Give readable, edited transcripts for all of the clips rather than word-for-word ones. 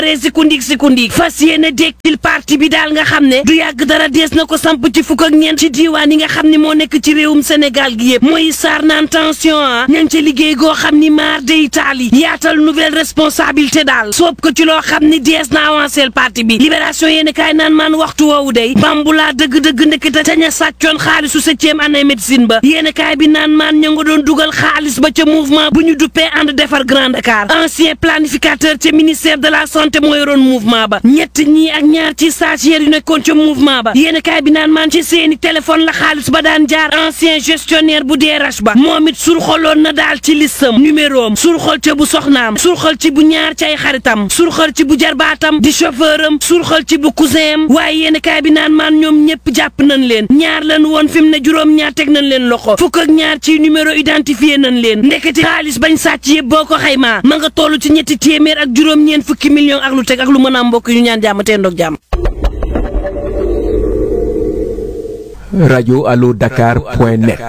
sikundik fas yéene dekkil parti bi daal nga xam ne du yàgg dara dees na ko samp ci fukk ak ñeent ci diiwaan yi nga xam ne moo nekk ci réewum Sénégal gi yëpp mooy saar naan tension ña ngi ca liggéey goo xam ni maar de Italie yaatal nouvelle responsabilité daal soob ko ci loo xam ni dees na avancé le parti bi libération yéene kaay naan maan waxtu woowu day bambulaa dëgg-dëgg ndekete ca ña sàccoon xaalisu 7e année médecine ba yéene kaay bi naan maan ña nga doon dugal xaalis ba ca mouvement bu ñu duppee ànd defar Grand Dakar ancien planificateur ca ministère de la santé moo yoroon mouvement ba ñett ñii ak ñaar ci stagiaires yu nekkoon ca mouvement ba yéene kaay bi naan maan ci seeni téléphone la xaalis ba daan jaar ancien gestionnaire bu DRH ba moom it surxoloon na daal ci listam numéro am surxol ca bu soxnaam surxol ci bu ñaar ci ay xaritam surxol ci bu jarbaatam di chauffeur am surxol ci bu cousin am waaye yéene kaay bi naan maan ñoom ñëpp jàpp nañ leen ñaar lan woon fi mu ne juróom-ñaar teg nañ leen loxo fukk ak ñaar ci numéro identifié nañ leen ndeketi xaalis bañ sàcc yëpp boo ko xaymaa ma nga toll ci ñetti téeméer ak juróom-ñeent fukki millions ak lu teg ak lu mën a mbokk yu ñaan jàmm te ndoog jàmm. Radio Allo Dakar.net.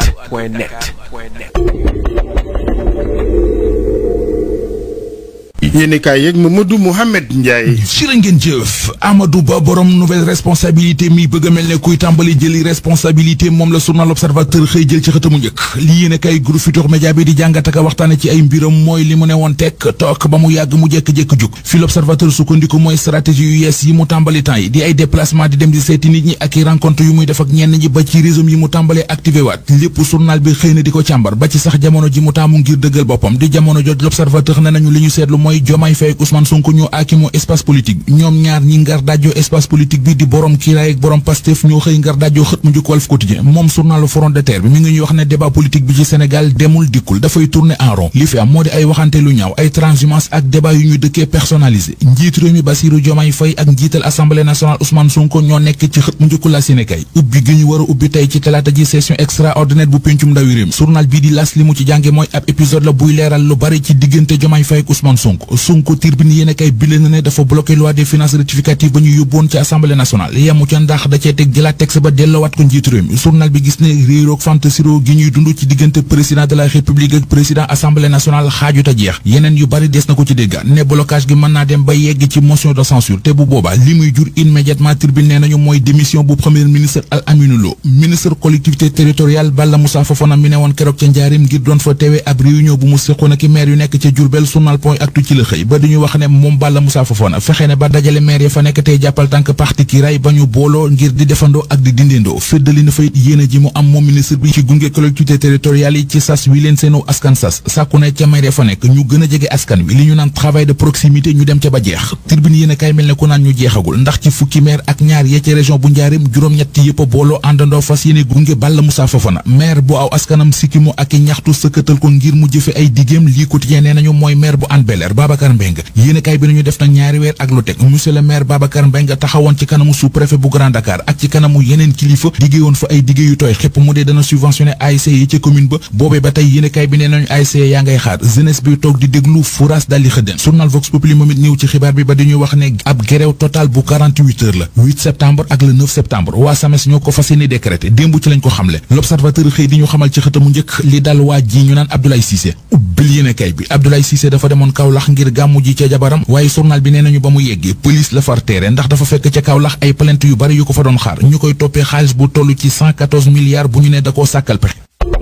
yéen kaay yeeg Mamadou Mouhamed Ndiaye. jërë ngeen jëf Amadou Ba borom nouvelle responsabilité mi bëgg a mel ne kuy tàmbali jëli responsabilité moom la journal Observateur xëy jël ci xëtamu njëkk li yéen kaay groupe Futurs Médias bi di jàngat ak waxtaane ci ay mbiram mooy li mu ne woon tekk toog ba mu yàgg mu jékki-jékki jug fi l'Observateur sukkandiku mooy stratégie yu yees yi mu tàmbali temps yi di ay déplacement di dem di seeti nit ñi ak i rencontre yu muy def ak ñenn ñi ba ci réseau yi mu tàmbalee activé waat lépp journal bi xëy na di ko càmbar ba ci sax jamono ji mu taamu ngir dëggal boppam di jamono joj l'Observateur ne nañu li ñu seetlu mooy Diomaye Faye ak Ousmane Sonko ñoo aakimoo espace politique bi ñoom ñaar ñi ngar dajjoo espace politique bi di borom kiiraay ak borom Pastef ñoo xëy ngar dajjoo xët mu njëkk Walf Quotidien moom journal Front de Terre bi mi ngi ñuy wax ne débat politique bi ci Sénégal demul dikkul dafay tourner en rond li fi am moo di ay waxante lu ñaaw ay transhumance ak débat yu ñu dëkkee personnalisé njiit réew mi Bassirou Diomaye Faye ak njiital assemblée nationale Ousmane Sonko ñoo nekk ci xët mu njëkk la Sénégal ubbi gi ñu war a ubbi tey ci talaata ji session extraordinaire bu pencum ndawi réew mi journal bii di las li mu ci jànge mooy ab épisode la buy leeral lu bari ci diggante Diomaye Faye ak Ousmane Sonko Tribune yéene kay bile na ne dafa bloqué loi des finances rectificative ba ñu yóbboon ci assemblée nationale yemu ca ndax da cee teg jëlaat texte ba delloowaat ko njiitu réew mi journal bi gis ne réeroog fantasiro gi ñuy dund ci diggante président de la république ak président assemblée nationale xaaju ta jeex yeneen yu bari des na ko ci dégga ne blocage gi mën naa dem ba yegg ci motion de censure te bu boobaa li muy jur immédiatement Tribune nee nañu mooy démission bu premier ministre Al Aminou Lo ministre collectivité territoriale Balla Moussa Fofana mi ne woon keroog ca Njaaréem ngir doon fa teewee ab réunion bu mu séqoon ak maire yu nekk ca Diourbel journal point actu ci la xëy ba duñu wax ne moom Balla Moussa Fofana fexe ne ba dajale maire ya fa nekk tey jàppal tànk parti kiiraay ba ñu booloo ngir di defandoo ak di dindindoo féddali na fa it yéene ji mu am moom ministre bi ci gunge collectivité territoriale yi ci sas wi leen seenu askan sas sàkku ne ca maire ya fa nekk ñu gën a jege askan wi li ñu naan travail de proximité ñu dem ca ba jeex Tribune yéene kay mel ne ku naan ñu jeexagul ndax ci fukki maire ak ñaar ya ca région bu Njaaréem juróom-ñett yëpp a booloo àndandoo fas yéene gunge Balla Moussa Fofana maire bu aw askanam sikkimu ak i ñaxtu sëkkatal ko ngir mu jëfe ay digéem lii quotidien nee nañu mooy maire bu Hann Bel-Air Babacar Mbengue yéene kay bi nañu def na ñaari weer ak lu teg monsieur le maire Babacar Mbengue taxawoon ci kanamu sous-préfet bu Grand Dakar ak ci kanamu yeneen kilifa diggéewoon fa ay diggé yu tooy xépp mu dee dana subventionné ASC yi ci commune ba boobee ba tey yéene kay bi nee nañu ASC yaa ngay xaar jeunesse bi toog di déglu fouras daldi xëddeen journal Vox Populi moom it ñëw ci xibaar bi ba dañuy wax ne ab grève total bu 48 heures la 8 septembre ak le 9 septembre waa SAMES ñoo ko fas yéene décrété démb ci lañ ko xamle l'observateur xëy di ñu xamal ci xëtamu njëkk li dal waa ji ñu naan Abdoulaye Cissé ubbil yéene kay bi Abdoulaye Cissé dafa demoon Kaolack ngir gàmmu ji ca jabaram waaye journal bi nee nañu ba mu yeggee police la far teere ndax dafa fekk ca Kaolack ay plainte yu bari yu ko fa doon xaar ñu koy toppee xaalis bu toll ci 114 milliards bu ñu ne da koo sàkkal pexe.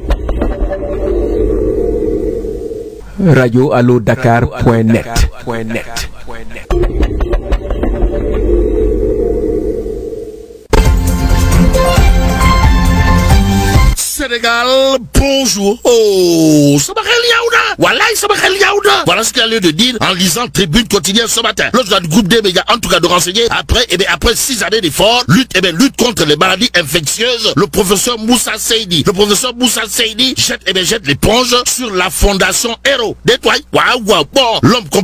Radio Allo Dakar.net. Sénégal, bonjour. Oh, sama xel yaw na. Wallaay sama xel yaw na. Voilà ce qu'il y a lieu de dire en lisant Tribune quotidienne ce matin. L'autre du groupe des médias, en tout cas de renseigner, après 6 années d'efforts, lutte contre les maladies infectieuses, le professeur Moussa Seydi jette l'éponge sur la fondation Hero. Détoile. Waouh, bon, l'homme